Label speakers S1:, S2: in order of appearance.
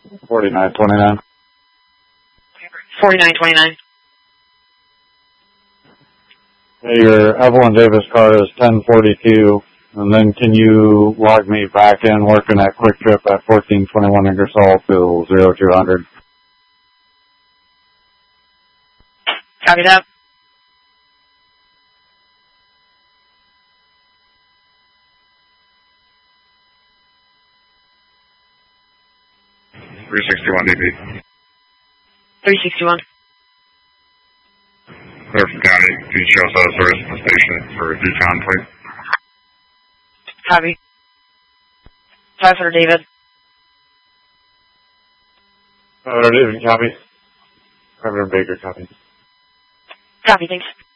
S1: 4929.
S2: 4929.
S1: Hey, your Evelyn Davis car is 1042, and then can you log me back in working at Quick Trip at 1421 Ingersoll to 0200?
S2: Copy that.
S3: DB.
S2: 361.
S3: Clear from County. Can you show us the service at the station for decon, please?
S2: Copy. 500 David.
S1: 500 David, copy. 500 Baker, copy.
S2: Copy, thanks.